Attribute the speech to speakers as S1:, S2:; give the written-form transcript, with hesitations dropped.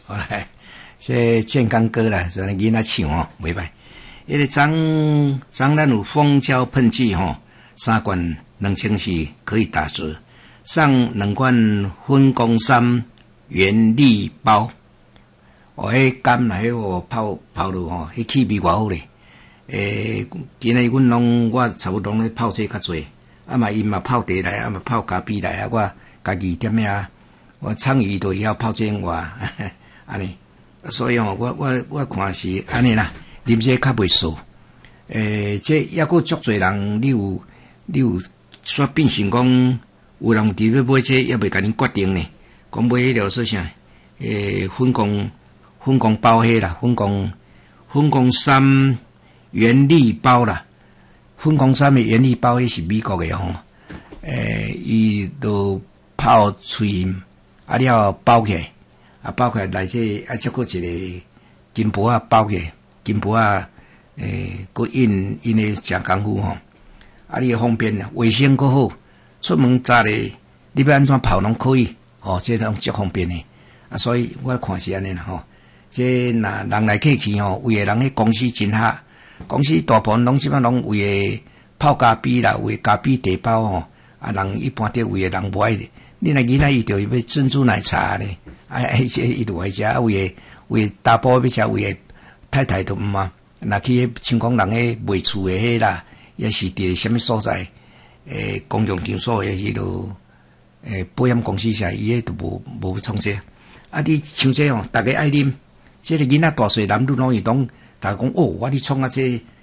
S1: 好来，这健康歌啦，所以囡仔唱哦，袂歹。迄个咱有蜂胶喷剂吼，3罐2400可以打折，上2罐分工3原力包。哦，迄甘来迄泡落吼，迄气味偌好咧。今日我差不多咧泡这较侪，嘛因嘛泡茶来，嘛泡咖啡来，我家己点呀，我创意都要泡这我安尼，所以吼，我看是安尼啦。啉这较袂熟，这抑佫足侪人，你有煞变成讲，有人伫要买这，抑袂甲恁决定呢。讲买迄条说啥？粉工包迄啦，粉工3原力包啦，粉工3的原力包迄是美国的吼，伊都泡喙了包起来，包起来内这再佫一个金箔包起来。金箔佫印的诚功夫吼，你方便啦，卫生佫好，出门早咧，你要安怎泡拢可以，这拢足方便的，所以我看是安尼啦吼。这若人来客去吼，有的人迄公司真合，公司大部分拢即摆拢有的泡咖啡啦，有的咖啡茶包吼，人一般有的人无爱，你若囡仔伊着要珍珠奶茶咧，这伊就爱食，有的大部要食，有的。太太都毋嘛，若去像讲人迄卖厝诶迄啦，也是伫什么所在？公共场所诶迄落，保险公司啥，伊迄都无创这。你像这吼，大家爱啉，这个囡仔大细男女拢伊拢，大家讲我咧创这